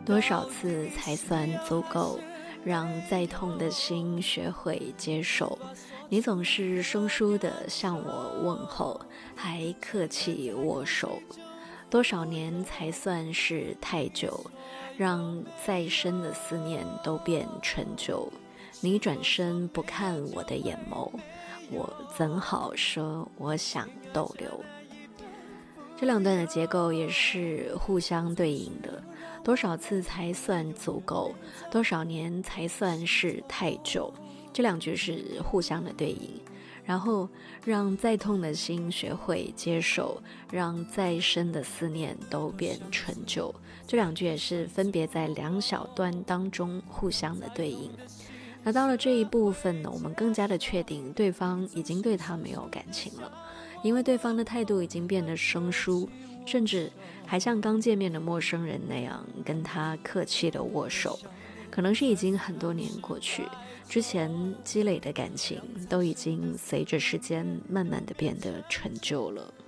多少次才算足够，让再痛的心学会接受？你总是生疏地向我问候，还客气握手。多少年才算是太久，让再深的思念都变陈旧？你转身不看我的眼眸，我怎好说我想逗留？这两段的结构也是互相对应的。多少次才算足够？多少年才算是太久？这两句是互相的对应。然后让再痛的心学会接受，让再深的思念都变陈旧。这两句也是分别在两小段当中互相的对应。那到了这一部分呢，我们更加的确定对方已经对他没有感情了，因为对方的态度已经变得生疏，甚至还像刚见面的陌生人那样跟他客气的握手。可能是已经很多年过去，之前积累的感情都已经随着时间慢慢的变得陈旧了。